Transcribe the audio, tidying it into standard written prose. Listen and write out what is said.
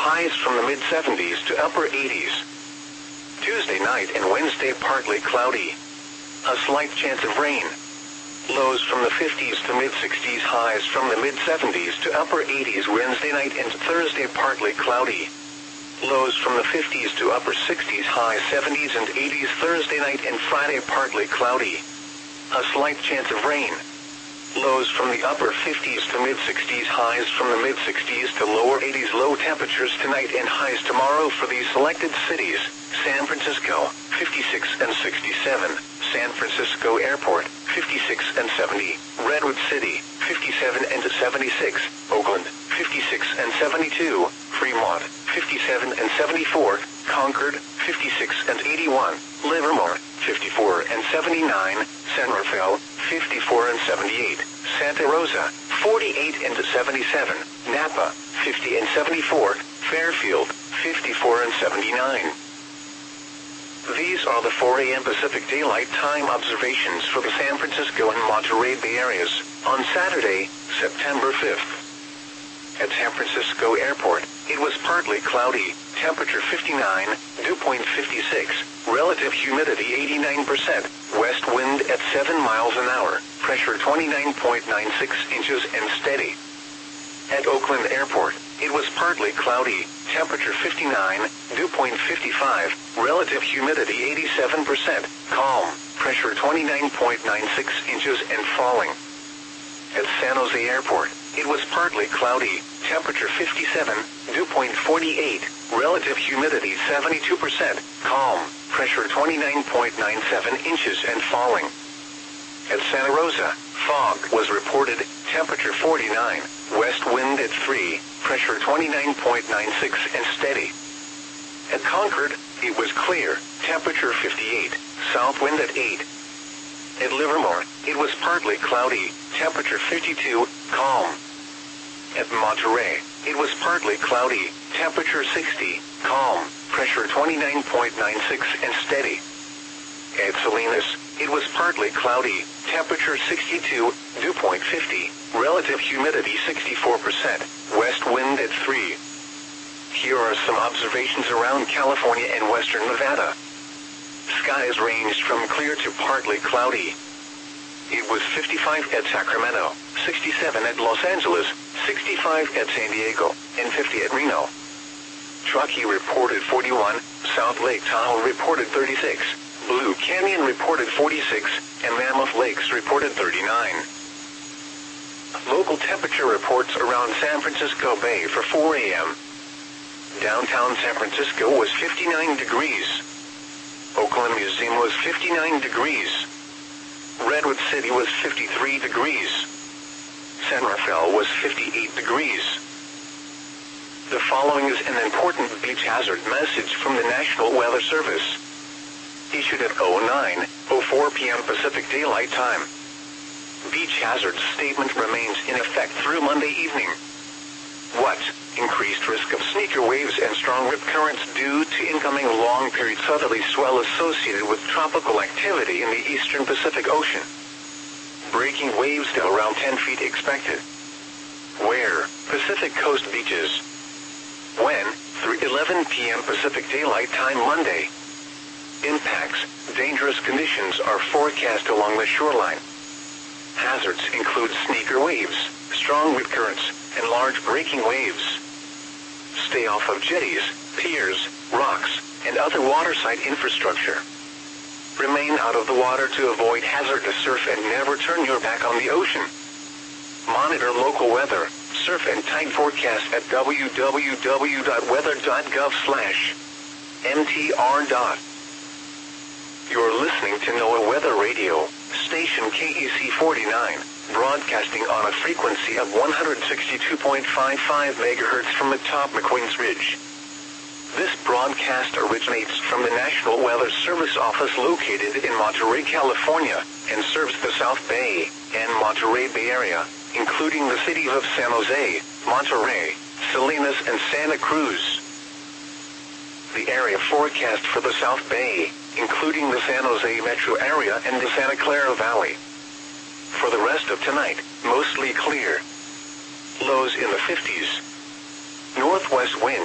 highs from the mid-70s to upper 80s. Tuesday night and Wednesday partly cloudy. A slight chance of rain. Lows from the 50s to mid-60s, highs from the mid-70s to upper 80s Wednesday night and Thursday partly cloudy. Lows from the 50s to upper 60s, high 70s and 80s Thursday night and Friday partly cloudy. A slight chance of rain. Lows from the upper 50s to mid-60s, highs from the mid-60s to lower 80s. Low temperatures tonight and highs tomorrow for these selected cities: San Francisco, 56 and 67, San Francisco Airport, 56 and 70, Redwood City, 57 and 76, Oakland, 56 and 72, Fremont, 57 and 74, Concord, 56 and 81, Livermore, 54 and 79, San Rafael, 54 and 78, Santa Rosa, 48 and 77, Napa, 50 and 74, Fairfield, 54 and 79. These are the 4 a.m. Pacific Daylight Time observations for the San Francisco and Monterey Bay areas on Saturday, September 5th. At San Francisco Airport, it was partly cloudy, temperature 59, dew point 56, relative humidity 89%, west wind at 7 miles an hour, pressure 29.96 inches and steady. At Oakland Airport, it was partly cloudy, temperature 59, dew point 55, relative humidity 87%, calm, pressure 29.96 inches and falling. At San Jose Airport, it was partly cloudy, temperature 57, dew point 48, relative humidity 72%, calm, pressure 29.97 inches and falling. At Santa Rosa, fog was reported, temperature 49, west wind at 3, pressure 29.96 and steady. At Concord, it was clear, temperature 58, south wind at 8. At Livermore, it was partly cloudy, temperature 52, calm. At Monterey, it was partly cloudy, temperature 60, calm, pressure 29.96 and steady. At Salinas, it was partly cloudy, temperature 62, dew point 50, relative humidity 64%, west wind at 3. Here are some observations around California and western Nevada. Skies ranged from clear to partly cloudy. It was 55 at Sacramento, 67 at Los Angeles, 65 at San Diego, and 50 at Reno. Truckee reported 41, South Lake Tahoe reported 36, Blue Canyon reported 46, and Mammoth Lakes reported 39. Local temperature reports around San Francisco Bay for 4 a.m. Downtown San Francisco was 59 degrees. Oakland Museum was 59 degrees. Redwood City was 53 degrees. San Rafael was 58 degrees. The following is an important beach hazard message from the National Weather Service. Issued at 09:04 p.m. Pacific Daylight Time. Beach hazard statement remains in effect through Monday evening. What? Increased risk of sneaker waves and strong rip currents due to incoming long-period southerly swell associated with tropical activity in the eastern Pacific Ocean. Breaking waves to around 10 feet expected. Where? Pacific Coast beaches. When? Through 11 p.m. Pacific Daylight Time Monday. Impacts. Dangerous conditions are forecast along the shoreline. Hazards include sneaker waves, strong rip currents, and large breaking waves. Stay off of jetties, piers, rocks, and other waterside infrastructure. Remain out of the water to avoid hazardous surf and never turn your back on the ocean. Monitor local weather, surf and tide forecast at www.weather.gov/mtr. You're listening to NOAA Weather Radio, station KEC 49, broadcasting on a frequency of 162.55 MHz from atop McQueen's Ridge. This broadcast originates from the National Weather Service office located in Monterey, California, and serves the South Bay and Monterey Bay area, including the cities of San Jose, Monterey, Salinas, and Santa Cruz. The area forecast for the South Bay, including the San Jose metro area and the Santa Clara Valley. For the rest of tonight, mostly clear. Lows in the 50s. Northwest wind